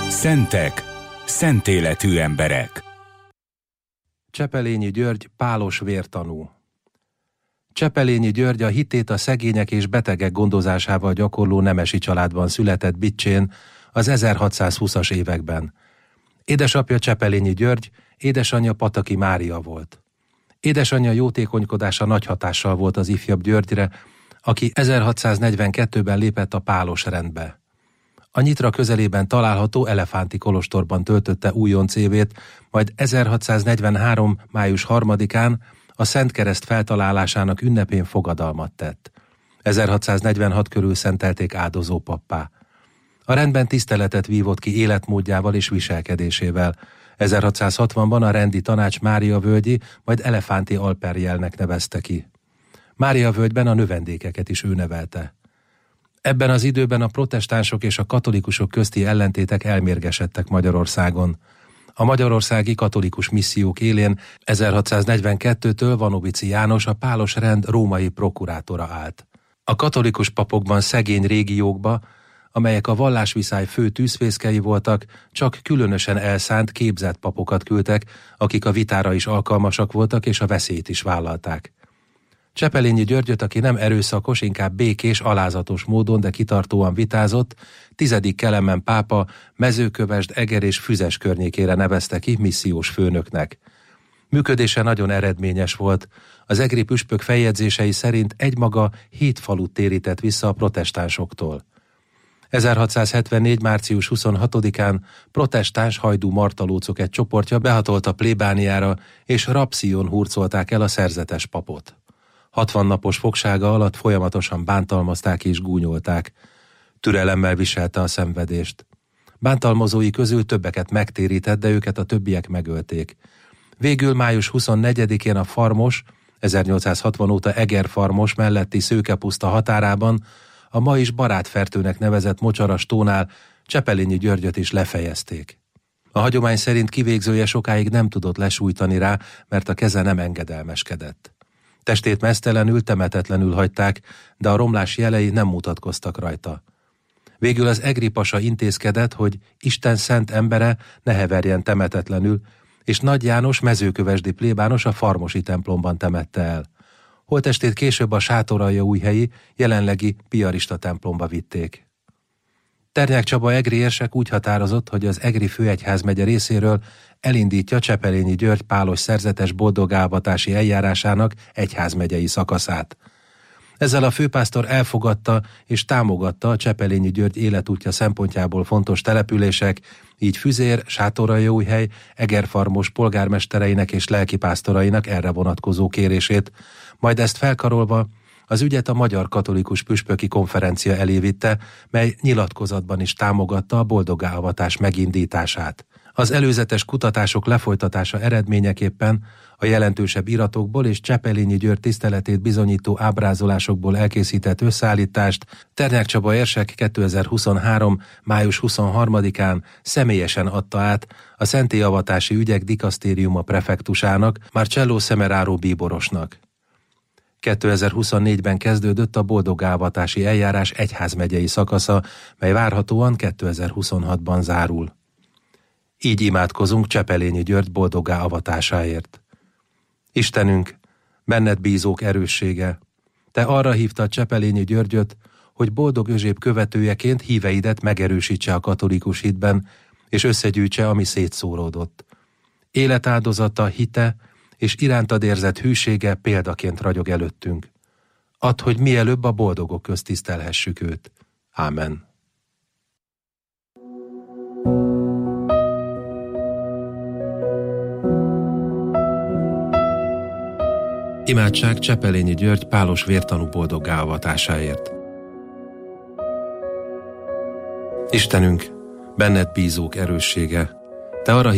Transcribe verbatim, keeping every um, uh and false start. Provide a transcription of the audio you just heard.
Szentek, szentéletű emberek. Csepelényi György pálos vértanú. Csepelényi György a hitét a szegények és betegek gondozásával gyakorló nemesi családban született Bitcsén az ezerhatszázhúszas években. Édesapja Csepelényi György, édesanyja Pataki Mária volt. Édesanyja jótékonykodása nagy hatással volt az ifjabb Györgyre, aki ezerhatszáznegyvenkettőben lépett a pálos rendbe. A Nyitra közelében található Elefánti kolostorban töltötte újoncévét, majd ezerhatszáznegyvenhárom. május harmadikán a Szent Kereszt feltalálásának ünnepén fogadalmat tett. ezerhatszáznegyvenhat körül szentelték áldozó pappá. A rendben tiszteletet vívott ki életmódjával és viselkedésével. ezerhatszázhatvanban a rendi tanács Máriavölgyi, majd Elefánti alperjelnek nevezte ki. Máriavölgyben a növendékeket is ő nevelte. Ebben az időben a protestánsok és a katolikusok közti ellentétek elmérgesedtek Magyarországon. A magyarországi katolikus missziók élén ezerhatszáznegyvenkettőtől Vanovici János, a pálos rend római prokurátora állt. A katolikus papokban szegény régiókba, amelyek a vallásviszály fő tűzfészkei voltak, csak különösen elszánt, képzett papokat küldtek, akik a vitára is alkalmasak voltak és a veszélyt is vállalták. Csepelényi Györgyöt, aki nem erőszakos, inkább békés, alázatos módon, de kitartóan vitázott, tizedik Kelemen pápa Mezőkövesd, Eger és Füzes környékére nevezte ki missziós főnöknek. Működése nagyon eredményes volt. Az egri püspök feljegyzései szerint egymaga hét falut térített vissza a protestánsoktól. ezerhatszázhetvennégy. március huszonhatodikán protestáns hajdú martalócok egy csoportja behatolt a plébániára, és rapszión hurcolták el a szerzetes papot. hatvan napos fogsága alatt folyamatosan bántalmazták és gúnyolták. Türelemmel viselte a szenvedést. Bántalmazói közül többeket megtérített, de őket a többiek megölték. Végül május huszonnegyedikén a Farmos, ezernyolcszázhatvan óta Egerfarmos melletti Szőkepuszta határában a ma is Barátfertőnek nevezett Mocsaras tónál Csepelényi Györgyöt is lefejezték. A hagyomány szerint kivégzője sokáig nem tudott lesújtani rá, mert a keze nem engedelmeskedett. Testét meztelenül, temetetlenül hagyták, de a romlás jelei nem mutatkoztak rajta. Végül az egri pasa intézkedett, hogy Isten szent embere ne heverjen temetetlenül, és Nagy János mezőkövesdi plébános a Farmosi templomban temette el. Holttestét később a Sátoraljaújhelyi, jelenlegi piarista templomba vitték. Ternyák Csaba egri érsek úgy határozott, hogy az egri főegyházmegye részéről elindítja Csepelényi György pálos szerzetes boldogálvatási eljárásának egyházmegyei szakaszát. Ezzel a főpásztor elfogadta és támogatta a Csepelényi György életútja szempontjából fontos települések, így Füzér, Sátoraljaújhely, Egerfarmos polgármestereinek és lelkipásztorainak erre vonatkozó kérését, majd ezt felkarolva az ügyet a Magyar Katolikus Püspöki Konferencia elé vitte, mely nyilatkozatban is támogatta a boldogálvatás megindítását. Az előzetes kutatások lefolytatása eredményeképpen a jelentősebb iratokból és Csepelényi György tiszteletét bizonyító ábrázolásokból elkészített összeállítást Ternyák Csaba érsek kétezer-huszonhárom. május huszonharmadikán személyesen adta át a szentélyavatási ügyek dikasztériuma prefektusának, Marcello Semeraro bíborosnak. kétezer-huszonnégyben kezdődött a boldogálvatási eljárás egyházmegyei szakasza, mely várhatóan kétezer-huszonhatban zárul. Így imádkozunk Csepelényi György boldoggá avatásáért. Istenünk, benned bízók erőssége, te arra hívtad Csepelényi Györgyöt, hogy boldog özséb követőjeként híveidet megerősítse a katolikus hitben, és összegyűjtse, ami szétszóródott. Életáldozata, hite és irántad érzett hűsége példaként ragyog előttünk. Add, hogy mielőbb a boldogok közt tisztelhessük őt. Ámen. Imádság Csepelényi György pálos vértanú boldoggá avatásáért. Istenünk, benned bízók erőssége, te arra